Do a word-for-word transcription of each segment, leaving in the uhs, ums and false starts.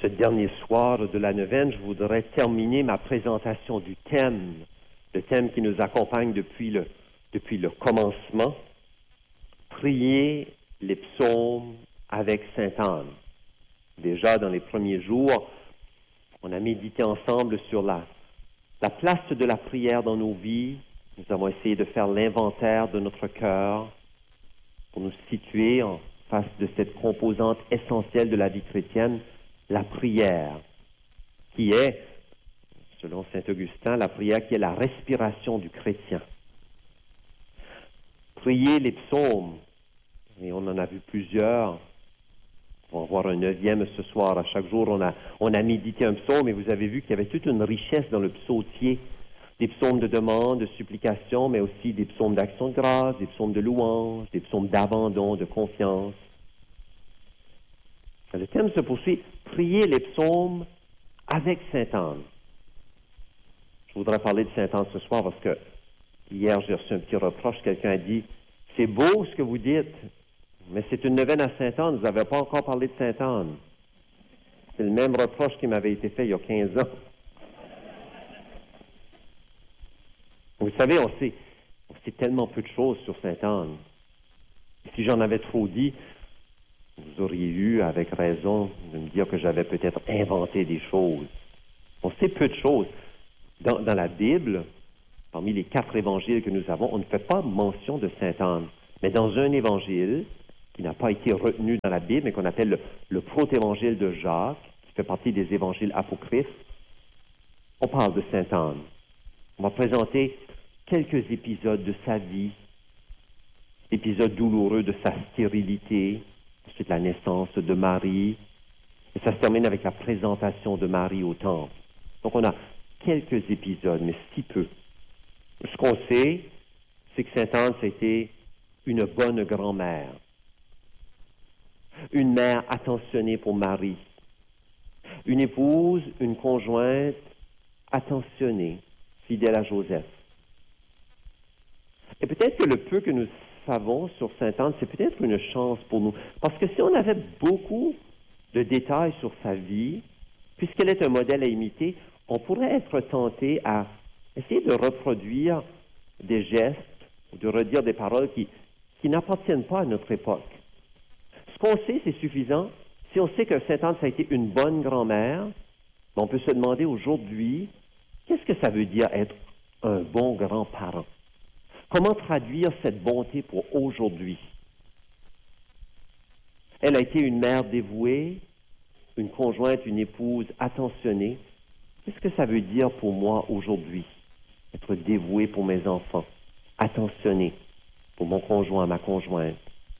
ce dernier soir de la neuvaine, je voudrais terminer ma présentation du thème, le thème qui nous accompagne depuis le, depuis le commencement, prier les psaumes avec Sainte Anne. Déjà, dans les premiers jours, on a médité ensemble sur la, la place de la prière dans nos vies. Nous avons essayé de faire l'inventaire de notre cœur pour nous situer en face de cette composante essentielle de la vie chrétienne, la prière, qui est, selon saint Augustin, la prière qui est la respiration du chrétien. Prier les psaumes, et on en a vu plusieurs. On va en voir un neuvième ce soir. À chaque jour, on a, on a médité un psaume, et vous avez vu qu'il y avait toute une richesse dans le psautier. Des psaumes de demande, de supplication, mais aussi des psaumes d'action de grâce, des psaumes de louange, des psaumes d'abandon, de confiance. Le thème se poursuit, prier les psaumes avec Sainte Anne. Je voudrais parler de Sainte Anne ce soir parce que hier, j'ai reçu un petit reproche. Quelqu'un a dit, c'est beau ce que vous dites, mais c'est une neuvaine à Sainte Anne, vous n'avez pas encore parlé de Sainte Anne. C'est le même reproche qui m'avait été fait il y a quinze ans. Vous savez, on sait, on sait tellement peu de choses sur Sainte Anne. Si j'en avais trop dit, vous auriez eu, avec raison, de me dire que j'avais peut-être inventé des choses. On sait peu de choses. Dans, dans la Bible, parmi les quatre évangiles que nous avons, on ne fait pas mention de Sainte Anne. Mais dans un évangile, qui n'a pas été retenu dans la Bible, mais qu'on appelle le, le proto-évangile de Jacques, qui fait partie des évangiles apocryphes, on parle de Sainte Anne. On va présenter quelques épisodes de sa vie, épisodes douloureux de sa stérilité, ensuite la naissance de Marie, et ça se termine avec la présentation de Marie au temple. Donc on a quelques épisodes, mais si peu. Ce qu'on sait, c'est que Sainte Anne, c'était une bonne grand-mère, une mère attentionnée pour Marie, une épouse, une conjointe attentionnée, fidèle à Joseph. Et peut-être que le peu que nous savons sur Sainte Anne, c'est peut-être une chance pour nous. Parce que si on avait beaucoup de détails sur sa vie, puisqu'elle est un modèle à imiter, on pourrait être tenté à essayer de reproduire des gestes ou de redire des paroles qui, qui n'appartiennent pas à notre époque. Ce qu'on sait, c'est suffisant. Si on sait que Sainte Anne, ça a été une bonne grand-mère, on peut se demander aujourd'hui, qu'est-ce que ça veut dire être un bon grand-parent? Comment traduire cette bonté pour aujourd'hui? Elle a été une mère dévouée, une conjointe, une épouse attentionnée. Qu'est-ce que ça veut dire pour moi aujourd'hui? Être dévouée pour mes enfants, attentionnée pour mon conjoint, ma conjointe.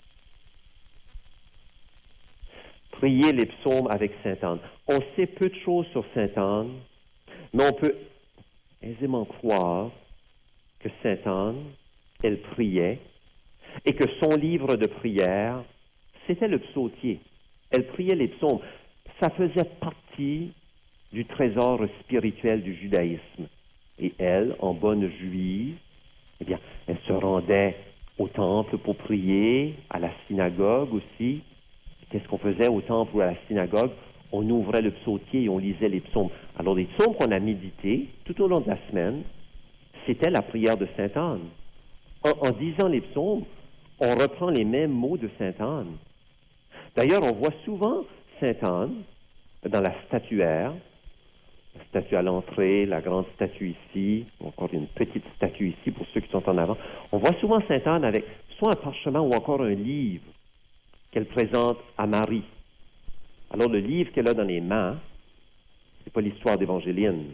Prier les psaumes avec Sainte Anne. On sait peu de choses sur Sainte Anne, mais on peut aisément croire que Sainte Anne, elle priait, et que son livre de prière, c'était le psautier. Elle priait les psaumes. Ça faisait partie du trésor spirituel du judaïsme. Et elle, en bonne juive, eh bien, elle se rendait au temple pour prier, à la synagogue aussi. Qu'est-ce qu'on faisait au temple ou à la synagogue? On ouvrait le psautier et on lisait les psaumes. Alors, les psaumes qu'on a médités tout au long de la semaine, c'était la prière de Sainte Anne. En, en disant les psaumes, on reprend les mêmes mots de Sainte Anne. D'ailleurs, on voit souvent Sainte Anne dans la statuaire, la statue à l'entrée, la grande statue ici, encore une petite statue ici pour ceux qui sont en avant. On voit souvent Sainte Anne avec soit un parchemin ou encore un livre qu'elle présente à Marie. Alors, le livre qu'elle a dans les mains, c'est pas l'histoire d'Évangéline.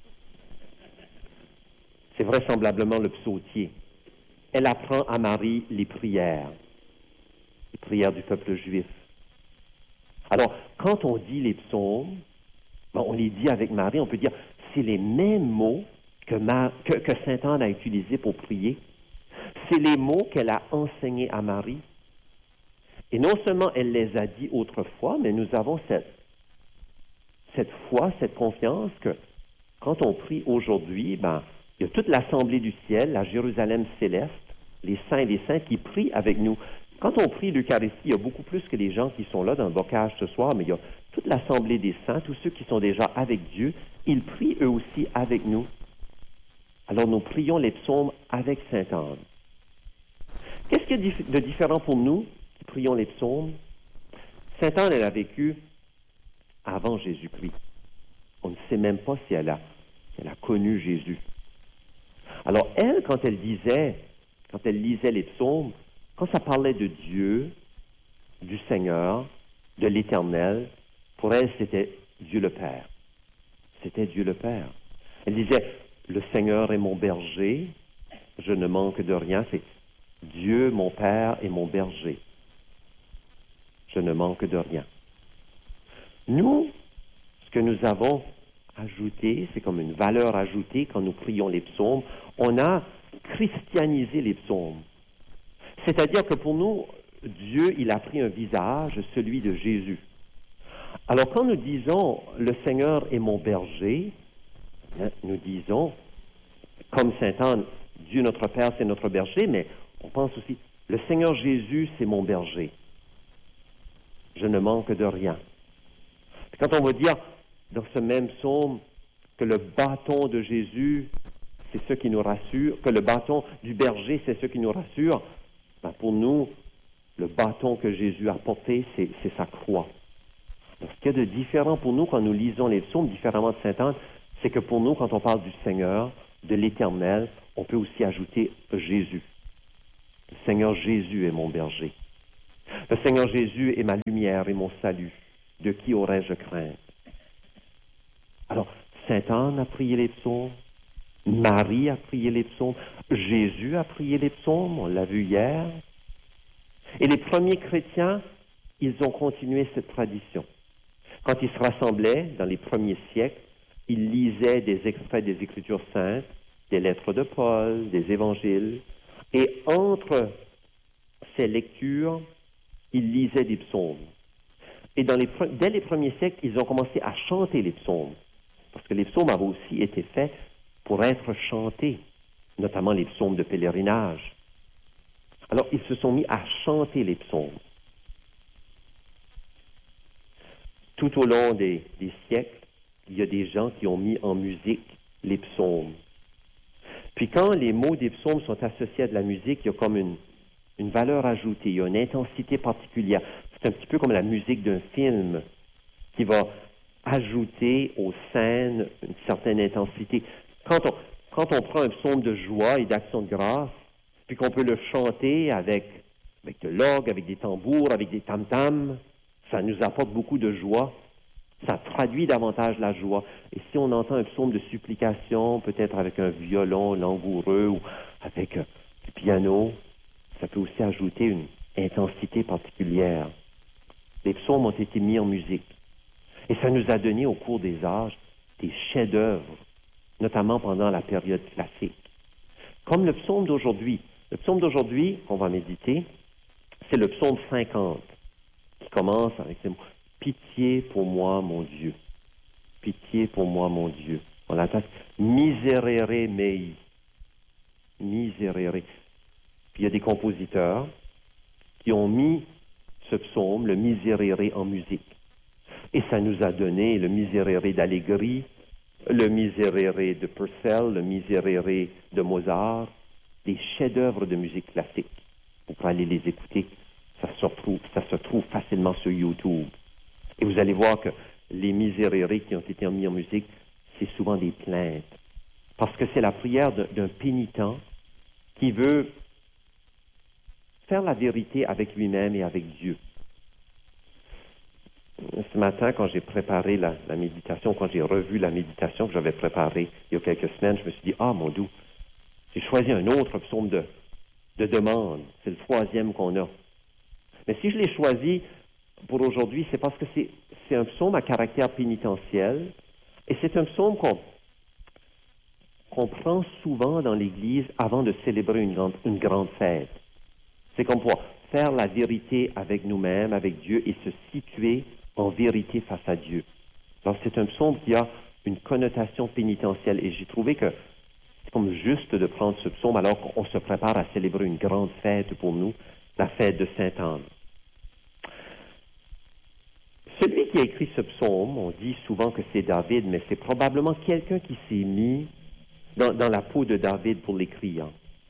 C'est vraisemblablement le psautier. Elle apprend à Marie les prières, les prières du peuple juif. Alors, quand on dit les psaumes, ben, on les dit avec Marie, on peut dire, c'est les mêmes mots que, Ma, que, que Sainte Anne a utilisés pour prier. C'est les mots qu'elle a enseignés à Marie. Et non seulement elle les a dit autrefois, mais nous avons cette, cette foi, cette confiance que quand on prie aujourd'hui, ben, il y a toute l'assemblée du ciel, la Jérusalem céleste, les saints et les saintes qui prient avec nous. Quand on prie l'Eucharistie, il y a beaucoup plus que les gens qui sont là dans le bocage ce soir, mais il y a toute l'assemblée des saints, tous ceux qui sont déjà avec Dieu, ils prient eux aussi avec nous. Alors nous prions les psaumes avec Sainte Anne. Qu'est-ce qu'il y a de différent pour nous qui prions les psaumes? Sainte Anne, elle a vécu avant Jésus-Christ. On ne sait même pas si elle a, elle a connu Jésus. Alors elle, quand elle disait, quand elle lisait les psaumes, quand ça parlait de Dieu, du Seigneur, de l'Éternel, pour elle, c'était Dieu le Père. C'était Dieu le Père. Elle disait, le Seigneur est mon berger, je ne manque de rien. C'est Dieu, mon Père, est mon berger. Je ne manque de rien. Nous, ce que nous avons ajouté, c'est comme une valeur ajoutée quand nous prions les psaumes, on a christianisé les psaumes. C'est-à-dire que pour nous, Dieu, il a pris un visage, celui de Jésus. Alors quand nous disons « le Seigneur est mon berger », nous disons, comme Sainte Anne, Dieu notre Père, c'est notre berger, mais on pense aussi « le Seigneur Jésus, c'est mon berger. Je ne manque de rien. » Quand on va dire dans ce même psaume que le bâton de Jésus, c'est ce qui nous rassure, que le bâton du berger, c'est ce qui nous rassure, ben pour nous, le bâton que Jésus a porté, c'est, c'est sa croix. Alors, ce qu'il y a de différent pour nous quand nous lisons les psaumes, différemment de Sainte Anne, c'est que pour nous, quand on parle du Seigneur, de l'Éternel, on peut aussi ajouter Jésus. Le Seigneur Jésus est mon berger. Le Seigneur Jésus est ma lumière et mon salut. De qui aurais-je crainte? Alors, Sainte Anne a prié les psaumes, Marie a prié les psaumes, Jésus a prié les psaumes, on l'a vu hier. Et les premiers chrétiens, ils ont continué cette tradition. Quand ils se rassemblaient dans les premiers siècles, ils lisaient des extraits des Écritures saintes, des lettres de Paul, des évangiles, et entre ces lectures, ils lisaient des psaumes. Et dans les, dès les premiers siècles, ils ont commencé à chanter les psaumes, parce que les psaumes avaient aussi été faits pour être chantés, notamment les psaumes de pèlerinage. Alors, ils se sont mis à chanter les psaumes. Tout au long des, des siècles, il y a des gens qui ont mis en musique les psaumes. Puis quand les mots des psaumes sont associés à de la musique, il y a comme une, une valeur ajoutée, il y a une intensité particulière. C'est un petit peu comme la musique d'un film qui va ajouter aux scènes une certaine intensité. Quand on, quand on prend un psaume de joie et d'action de grâce, puis qu'on peut le chanter avec, avec de l'orgue, avec des tambours, avec des tam-tams, ça nous apporte beaucoup de joie. Ça traduit davantage la joie. Et si on entend un psaume de supplication, peut-être avec un violon langoureux ou avec euh, du piano, ça peut aussi ajouter une intensité particulière. Les psaumes ont été mis en musique. Et ça nous a donné au cours des âges des chefs-d'œuvre, notamment pendant la période classique. Comme le psaume d'aujourd'hui. Le psaume d'aujourd'hui, qu'on va méditer, c'est le psaume cinquante, qui commence avec ces mots. Pitié pour moi, mon Dieu. Pitié pour moi, mon Dieu. On l'attaque miserere mei. Miserere. Puis il y a des compositeurs qui ont mis ce psaume, le miserere, en musique. Et ça nous a donné le miserere d'Allegri, le miserere de Purcell, le miserere de Mozart, des chefs-d'œuvre de musique classique. Vous pouvez aller les écouter. Ça se retrouve, ça se trouve facilement sur YouTube. Et vous allez voir que les miserere qui ont été mis en musique, c'est souvent des plaintes. Parce que c'est la prière d'un pénitent qui veut faire la vérité avec lui-même et avec Dieu. Ce matin, quand j'ai préparé la, la méditation, quand j'ai revu la méditation que j'avais préparée il y a quelques semaines, je me suis dit, ah mon Dieu, j'ai choisi un autre psaume de, de demande. C'est le troisième qu'on a. Mais si je l'ai choisi pour aujourd'hui, c'est parce que c'est, c'est un psaume à caractère pénitentiel et c'est un psaume qu'on, qu'on prend souvent dans l'Église avant de célébrer une grande, une grande fête. C'est comme pour faire la vérité avec nous-mêmes, avec Dieu et se situer en vérité face à Dieu. Alors c'est un psaume qui a une connotation pénitentielle et j'ai trouvé que c'est comme juste de prendre ce psaume alors qu'on se prépare à célébrer une grande fête pour nous, la fête de Sainte Anne. Celui qui a écrit ce psaume, on dit souvent que c'est David, mais c'est probablement quelqu'un qui s'est mis dans, dans la peau de David pour l'écrire.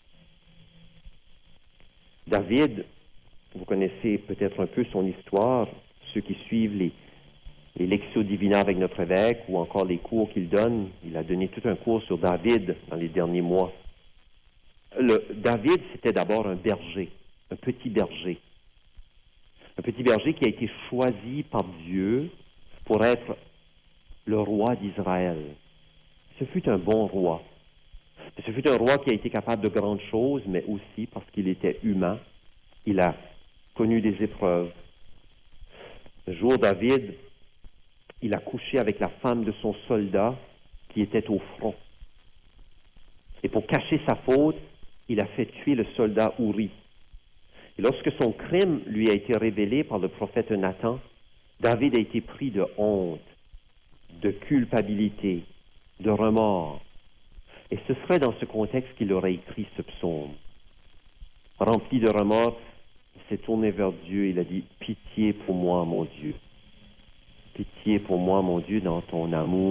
David, vous connaissez peut-être un peu son histoire, ceux qui suivent les, les Lectio Divina avec notre évêque ou encore les cours qu'il donne. Il a donné tout un cours sur David dans les derniers mois. Le, David, c'était d'abord un berger, un petit berger. Un petit berger qui a été choisi par Dieu pour être le roi d'Israël. Ce fut un bon roi. Ce fut un roi qui a été capable de grandes choses, mais aussi parce qu'il était humain. Il a connu des épreuves. Un jour, David, il a couché avec la femme de son soldat qui était au front. Et pour cacher sa faute, il a fait tuer le soldat Uri. Et lorsque son crime lui a été révélé par le prophète Nathan, David a été pris de honte, de culpabilité, de remords. Et ce serait dans ce contexte qu'il aurait écrit ce psaume. Rempli de remords, il s'est tourné vers Dieu et il a dit « Pitié pour moi, mon Dieu. Pitié pour moi, mon Dieu, dans ton amour. »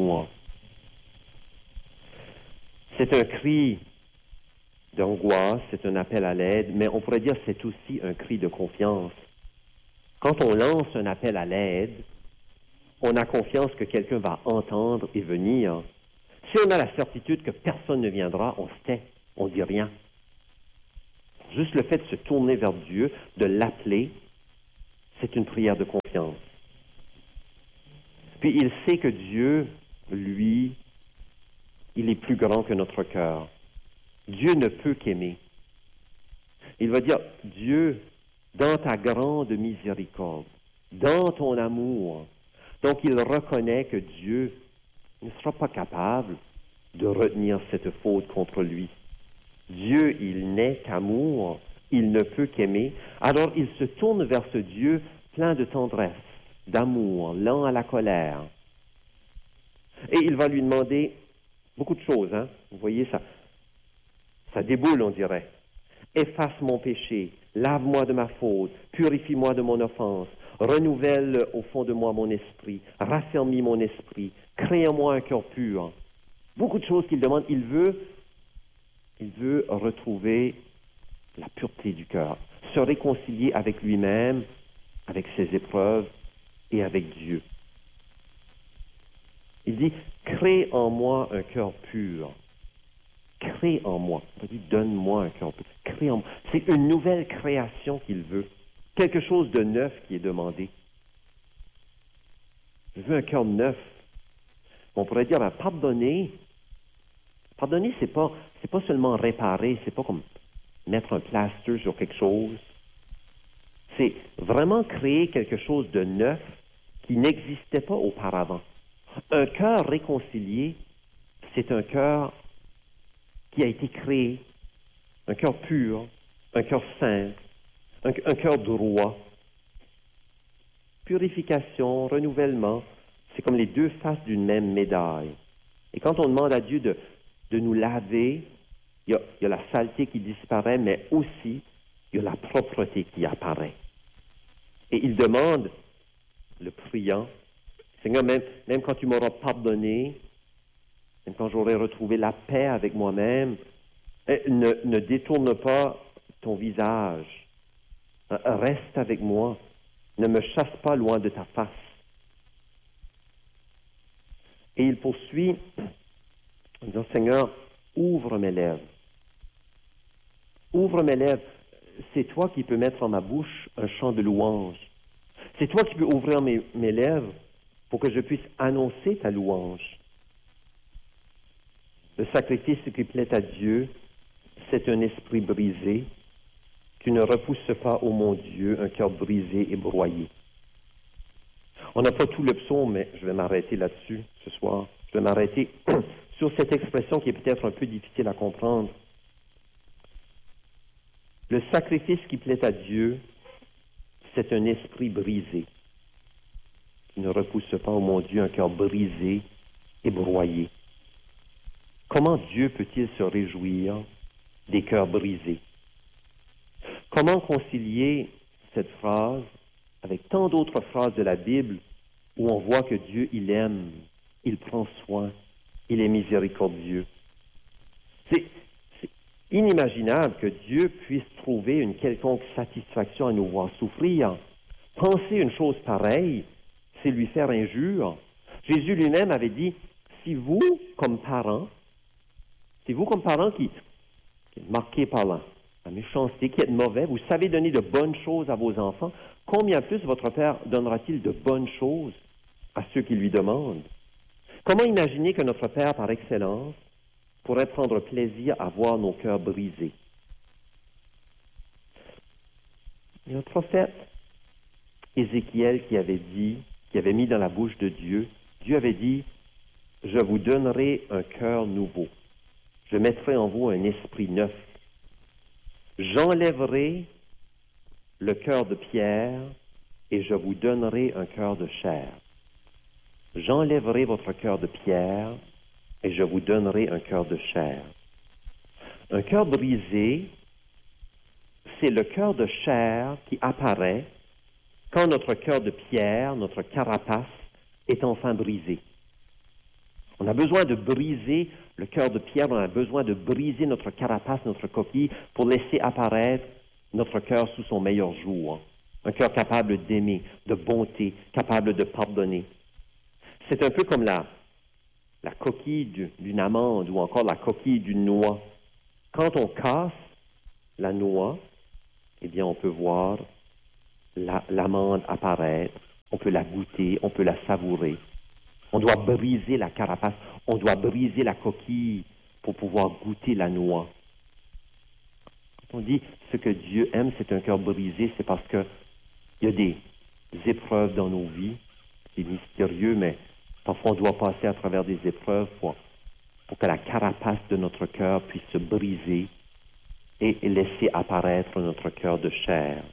C'est un cri d'angoisse, c'est un appel à l'aide, mais on pourrait dire que c'est aussi un cri de confiance. Quand on lance un appel à l'aide, on a confiance que quelqu'un va entendre et venir. Si on a la certitude que personne ne viendra, on se tait, on ne dit rien. Juste le fait de se tourner vers Dieu, de l'appeler, c'est une prière de confiance. Puis il sait que Dieu, lui, il est plus grand que notre cœur. Dieu ne peut qu'aimer. Il va dire, Dieu, dans ta grande miséricorde, dans ton amour. Donc il reconnaît que Dieu ne sera pas capable de retenir cette faute contre lui. Dieu, il n'est qu'amour, il ne peut qu'aimer. Alors il se tourne vers ce Dieu plein de tendresse, d'amour, lent à la colère. Et il va lui demander beaucoup de choses, hein. Vous voyez, ça, ça déboule, on dirait. Efface mon péché, lave-moi de ma faute, purifie-moi de mon offense, renouvelle au fond de moi mon esprit, raffermis mon esprit, crée en moi un cœur pur. Beaucoup de choses qu'il demande. Il veut, il veut retrouver la pureté du cœur, se réconcilier avec lui-même, avec ses épreuves et avec Dieu. Il dit, crée en moi un cœur pur. Crée en moi. Il dit, donne-moi un cœur pur. Crée en moi. C'est une nouvelle création qu'il veut. Quelque chose de neuf qui est demandé. Je veux un cœur neuf. On pourrait dire, ben, pardonner. Pardonner, c'est pas, c'est pas seulement réparer, c'est pas comme mettre un plaster sur quelque chose. C'est vraiment créer quelque chose de neuf qui n'existait pas auparavant. Un cœur réconcilié, c'est un cœur qui a été créé, un cœur pur, un cœur saint, un, un cœur droit. Purification, renouvellement, c'est comme les deux faces d'une même médaille. Et quand on demande à Dieu de, de nous laver, il y, a, il y a la saleté qui disparaît, mais aussi il y a la propreté qui apparaît. Et il demande, le priant, Seigneur, même, même quand tu m'auras pardonné, même quand j'aurai retrouvé la paix avec moi-même, ne, ne détourne pas ton visage. Reste avec moi. Ne me chasse pas loin de ta face. Et il poursuit en disant, Seigneur, ouvre mes lèvres. Ouvre mes lèvres. C'est toi qui peux mettre en ma bouche un chant de louange. C'est toi qui peux ouvrir mes, mes lèvres pour que je puisse annoncer ta louange. Le sacrifice qui plaît à Dieu, c'est un esprit brisé. Tu ne repousses pas, ô mon Dieu, un cœur brisé et broyé. On n'a pas tout le psaume, mais je vais m'arrêter là-dessus ce soir. Je vais m'arrêter sur cette expression qui est peut-être un peu difficile à comprendre. Le sacrifice qui plaît à Dieu, c'est un esprit brisé. Tu ne repousses pas, ô mon Dieu, un cœur brisé et broyé. Comment Dieu peut-il se réjouir des cœurs brisés? Comment concilier cette phrase avec tant d'autres phrases de la Bible où on voit que Dieu, il aime, il prend soin, il est miséricordieux. C'est, c'est inimaginable que Dieu puisse trouver une quelconque satisfaction à nous voir souffrir. Penser une chose pareille, c'est lui faire injure. Jésus lui-même avait dit, si vous, comme parents, si vous, comme parents qui, qui êtes marqués par la, la méchanceté, qui êtes mauvais, vous savez donner de bonnes choses à vos enfants, combien plus votre Père donnera-t-il de bonnes choses à ceux qui lui demandent? Comment imaginer que notre Père, par excellence, pourrait prendre plaisir à voir nos cœurs brisés? Il y a un prophète, Ézéchiel, qui avait dit, qui avait mis dans la bouche de Dieu, Dieu avait dit, « Je vous donnerai un cœur nouveau. Je mettrai en vous un esprit neuf. J'enlèverai le cœur de pierre et je vous donnerai un cœur de chair. J'enlèverai votre cœur de pierre et je vous donnerai un cœur de chair. » Un cœur brisé, c'est le cœur de chair qui apparaît quand notre cœur de pierre, notre carapace, est enfin brisé. On a besoin de briser le cœur de pierre, on a besoin de briser notre carapace, notre coquille, pour laisser apparaître notre cœur sous son meilleur jour. Un cœur capable d'aimer, de bonté, capable de pardonner. C'est un peu comme la, la coquille du, d'une amande ou encore la coquille d'une noix. Quand on casse la noix, eh bien, on peut voir la, l'amande apparaître, on peut la goûter, on peut la savourer. On doit briser la carapace, on doit briser la coquille pour pouvoir goûter la noix. Quand on dit ce que Dieu aime, c'est un cœur brisé, c'est parce qu'il y a des épreuves dans nos vies. C'est mystérieux, mais parfois on doit passer à travers des épreuves pour, pour que la carapace de notre cœur puisse se briser et laisser apparaître notre cœur de chair.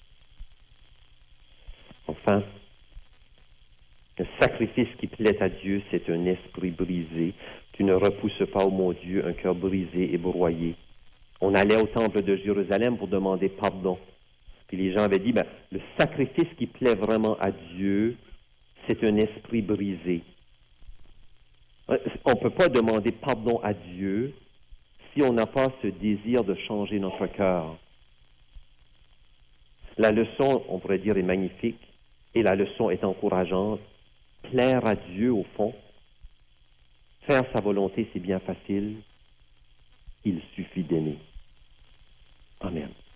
Enfin, le sacrifice qui plaît à Dieu, c'est un esprit brisé. Tu ne repousses pas, ô mon Dieu, un cœur brisé et broyé. On allait au temple de Jérusalem pour demander pardon. Puis les gens avaient dit, ben, le sacrifice qui plaît vraiment à Dieu, c'est un esprit brisé. On ne peut pas demander pardon à Dieu si on n'a pas ce désir de changer notre cœur. La leçon, on pourrait dire, est magnifique et la leçon est encourageante. Plaire à Dieu, au fond, faire sa volonté, c'est bien facile. Il suffit d'aimer. Amen.